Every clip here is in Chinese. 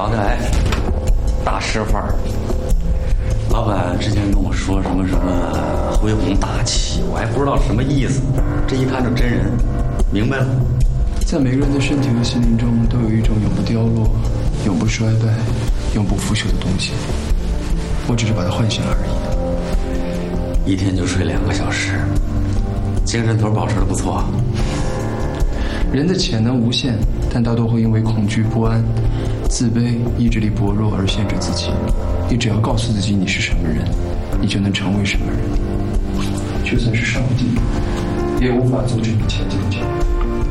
找得来，大师范儿。老板之前跟我说什么恢宏大气，我还不知道什么意思，这一看就真人，明白了。 在每个人的身体和心灵中，都有一种永不凋落、永不衰败、永不腐朽的东西。我只是把它唤醒了而已。 一天就睡2个小时，精神头保持得不错。 人的潜能无限，但大多会因为恐惧、不安、自卑、意志力薄弱而限制自己。你只要告诉自己你是什么人，你就能成为什么人。就算是上帝，也无法阻止你前进的脚步。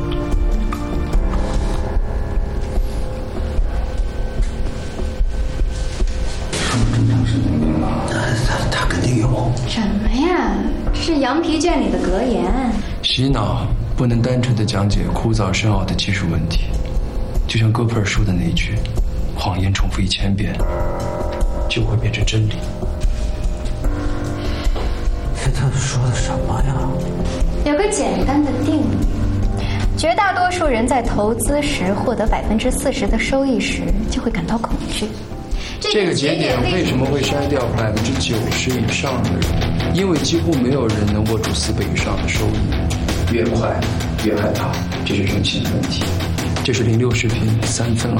正常神经病吧？他肯定有。 什么呀？这是羊皮卷里的格言。 洗脑不能单纯的讲解枯燥深奥的技术问题，就像戈培尔说的那一句：谎言重复1000遍，就会变成真理。 这他说的什么呀？ 有个简单的定律：绝大多数人在投资时获得40%的收益时，就会感到恐惧。 这个节点为什么会筛掉90%以上的人？因为几乎没有人能握住4倍以上的收益，越快越害怕，这是人性的问题。这是06视频3分了。